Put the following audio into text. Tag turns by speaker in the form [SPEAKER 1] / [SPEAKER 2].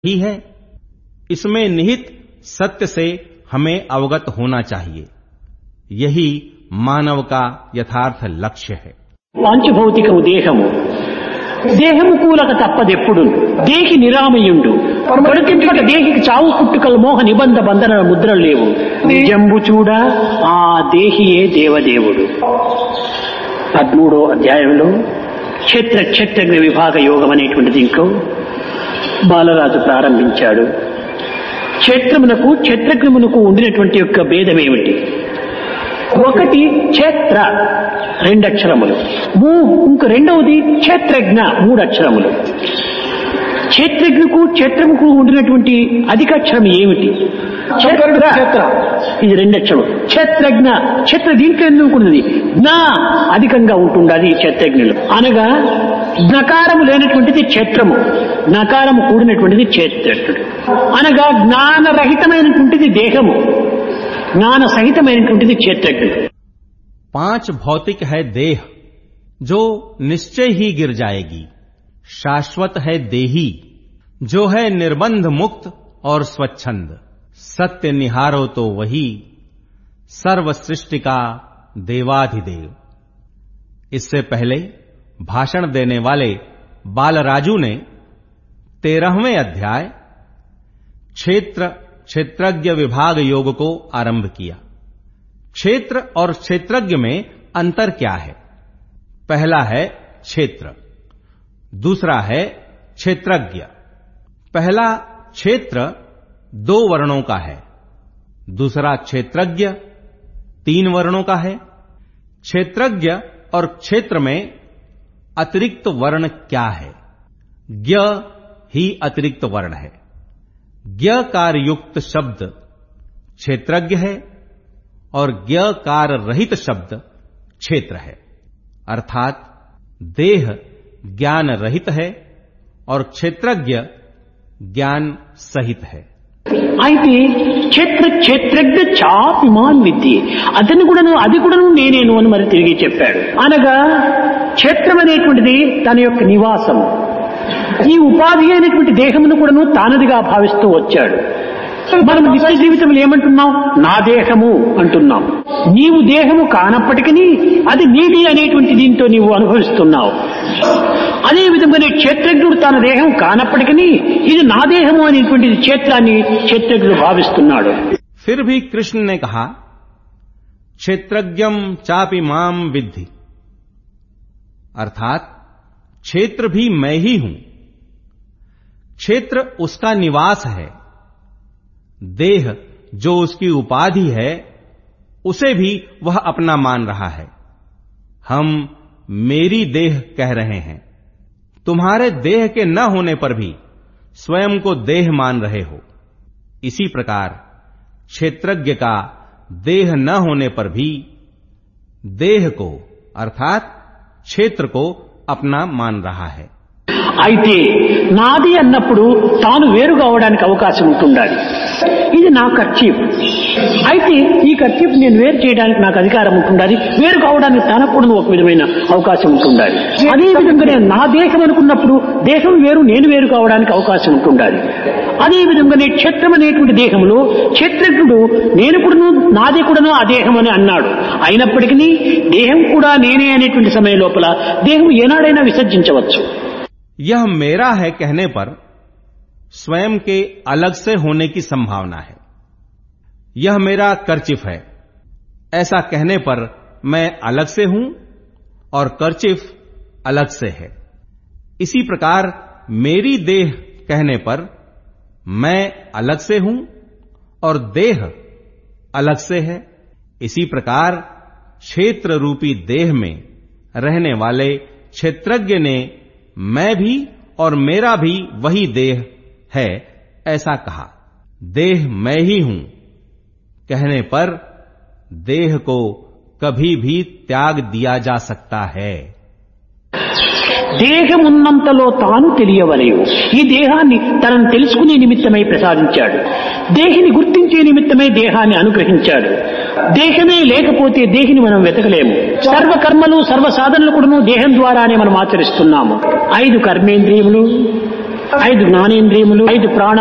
[SPEAKER 1] ही है, इसमें निहित सत्य से हमें अवगत होना चाहिए। यही मानव का यथार्थ लक्ष्य है।
[SPEAKER 2] पांचभौतिकము దేహము, దేహము కూలక తప్పదెప్పుడు, దేహి నిరామయుండు, పడుతింపక దేహికి చావు పుట్టుకలు మోహ నిబంధ బంధన ముద్రలు లేవు, నిజంబు చూడ ఆ దేహియే దేవదేవుడు. 13వ అధ్యాయంలో క్షేత్రజ్ఞ విభాగ యోగం అనేటువంటి దీంట్లో బాలరాజు ప్రారంభించాడు. క్షేత్రమునకు క్షేత్రజ్ఞమునకు ఉండినటువంటి యొక్క భేదం ఏమిటి? ఒకటి క్షేత్ర 2 అక్షరములు, ఇంక రెండవది క్షేత్రజ్ఞ 3 అక్షరములు. క్షేత్రజ్ఞకు క్షేత్రముకు ఉండినటువంటి అధికాక్షరం ఏమిటి? క్షేత్ర, ఇది 2 అక్షరం. క్షేత్రజ్ఞ, క్షేత్ర దీంట్లో ఎందుకు ఉన్నది? జ్ఞ అధికంగా ఉంటుండది క్షేత్రజ్ఞులు. అనగా జ్ఞకారము లేనటువంటిది క్షేత్రము, నకారము కూడినటువంటిది క్షేత్రుడు. అనగా జ్ఞానరహితమైనటువంటిది దేహము, ज्ञान सहित क्षेत्रज्ञ.
[SPEAKER 1] 5 भौतिक है देह जो निश्चय ही गिर जाएगी. शाश्वत है देही जो है निर्बंध मुक्त और स्वच्छंद. सत्य निहारो तो वही सर्व सृष्टि का देवाधिदेव. इससे पहले भाषण देने वाले बालराजू ने 13वें अध्याय क्षेत्रज्ञ विभाग योग को आरंभ किया. क्षेत्र और क्षेत्रज्ञ में अंतर क्या है? पहला है क्षेत्र, दूसरा है क्षेत्रज्ञ. पहला क्षेत्र 2 वर्णों का है, दूसरा क्षेत्रज्ञ 3 वर्णों का है. क्षेत्रज्ञ और क्षेत्र में अतिरिक्त वर्ण क्या है? ज्ञ ही अतिरिक्त वर्ण है. ज्ञकार युक्त शब्द क्षेत्रज्ञ है और ज्ञकार रहित शब्द क्षेत्र है. अर्थात देह ज्ञान रहित है और क्षेत्रज्ञ ज्ञान सहित है.
[SPEAKER 2] అయితే క్షేత్రజ్ఞ చాపిమాన్ విద్య, అతను కూడాను అది కూడాను నేనేను అని మరి తిరిగి చెప్పాడు. అనగా క్షేత్రం అనేటువంటిది తన యొక్క నివాసం, ఈ ఉపాధి అయినటువంటి దేహమును కూడాను తానదిగా భావిస్తూ వచ్చాడు. మనం నిత్య జీవితంలో ఏమంటున్నాం? నా దేహము అంటున్నాం. నీవు దేహము కానప్పటికీ అది నీది అనేటువంటి దీంతో నీవు అనుభవిస్తున్నావు. అదే విధంగానే క్షేత్రజ్ఞుడు తన దేహం కానప్పటికీ ఇది నా దేహము అనేటువంటి క్షేత్రాన్ని క్షేత్రజ్ఞుడు భావిస్తున్నాడు.
[SPEAKER 1] फिर भी कृष्ण ने कहा क्षेत्रज्ञम चापि माम विद्धि, अर्थात क्षेत्र भी मैं ही हूं. क्षेत्र उसका निवास है, देह जो उसकी उपाधि है उसे भी वह अपना मान रहा है. हम मेरी देह कह रहे हैं, तुम्हारे देह के न होने पर भी स्वयं को देह मान रहे हो. इसी प्रकार क्षेत्रज्ञ का देह न होने पर भी देह को अर्थात क्षेत्र को अपना मान रहा है.
[SPEAKER 2] అయితే నాది అన్నప్పుడు తాను వేరుగా అవడానికి అవకాశం ఉంటుండాలి. ఇది నా కర్చీఫ్, అయితే ఈ కర్చీఫ్ నేను వేరు చేయడానికి నాకు అధికారం ఉంటుండాలి. వేరు కావడానికి తనకు కూడా ఒక విధమైన అవకాశం ఉంటుండాలి. అదే విధంగానే నా దేహం అనుకున్నప్పుడు దేహం వేరు, నేను వేరు కావడానికి అవకాశం ఉంటుండాలి. అదే విధంగానే క్షేత్రం అనేటువంటి దేహంలో క్షేత్రజ్ఞుడు నేను కూడాను నాది కూడాను ఆ దేహం అని అన్నాడు. అయినప్పటికీ దేహం కూడా నేనే అనేటువంటి సమయం లోపల దేహం ఏనాడైనా విసర్జించవచ్చు.
[SPEAKER 1] यह मेरा है कहने पर स्वयं के अलग से होने की संभावना है. यह मेरा कर्चिफ है ऐसा कहने पर मैं अलग से हूं और कर्चिफ अलग से है. इसी प्रकार मेरी देह कहने पर मैं अलग से हूं और देह अलग से है. इसी प्रकार क्षेत्र रूपी देह में रहने वाले क्षेत्रज्ञ ने मैं भी और मेरा भी वही देह है ऐसा कहा. देह मैं ही हूं कहने पर देह को कभी भी त्याग दिया जा सकता है.
[SPEAKER 2] దేహమున్నంతలో తాను తెలియవలేవు. ఈ దేహాన్ని తనను తెలుసుకునే నిమిత్తమై ప్రసాదించాడు. దేహిని గుర్తించే నిమిత్తమై దేహాన్ని అనుగ్రహించాడు. దేహమే లేకపోతే దేహిని మనం వెతకలేము. సర్వకర్మలు సర్వ సాధనలు కూడా దేహం ద్వారానే మనం ఆచరిస్తున్నాము. 5 కర్మేంద్రియములు, 5 జ్ఞానేంద్రియములు, 5 ప్రాణ